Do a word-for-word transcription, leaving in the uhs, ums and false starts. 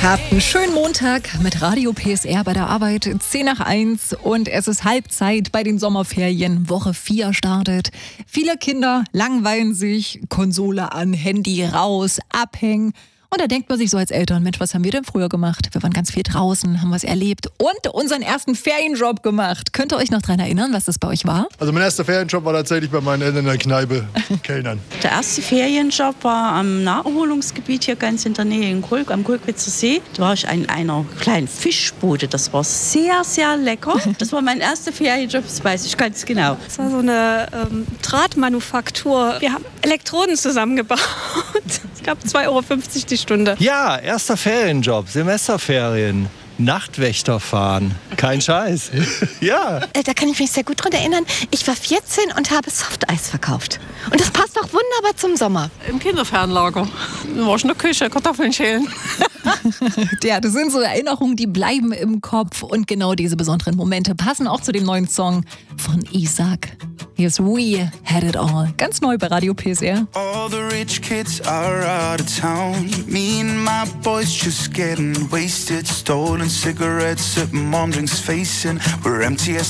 Habt einen schönen Montag mit Radio P S R bei der Arbeit, zehn nach eins und es ist Halbzeit bei den Sommerferien. Woche vier startet. Viele Kinder langweilen sich, Konsole an, Handy raus, abhängen. Und da denkt man sich so als Eltern, Mensch, was haben wir denn früher gemacht? Wir waren ganz viel draußen, haben was erlebt und unseren ersten Ferienjob gemacht. Könnt ihr euch noch daran erinnern, was das bei euch war? Also mein erster Ferienjob war tatsächlich bei meinen Eltern in der Kneipe, Kellnern. Der erste Ferienjob war am Naherholungsgebiet hier ganz in der Nähe in Kulk, am Kulkwitzer See. Da war ich in einer kleinen Fischbude. Das war sehr, sehr lecker. Das war mein erster Ferienjob, das weiß ich ganz genau. Das war so eine ähm, Drahtmanufaktur. Wir haben Elektroden zusammengebaut. Es gab zwei Euro fünfzig die Stunde. Ja, erster Ferienjob, Semesterferien. Nachtwächter fahren. Kein Scheiß. Ja. Da kann ich mich sehr gut dran erinnern. Ich war vierzehn und habe Softeis verkauft. Und das passt auch wunderbar zum Sommer. Im Kinderfernlager. Da war ich in der Küche, Kartoffeln schälen. Ja, das sind so Erinnerungen, die bleiben im Kopf. Und genau diese besonderen Momente passen auch zu dem neuen Song von Isaac. Hier ist We Had It All. Ganz neu bei Radio P S R. All the rich kids are out of town. Me and my boys just getting wasted. Stolen cigarettes at mom drinks facing. We're empty as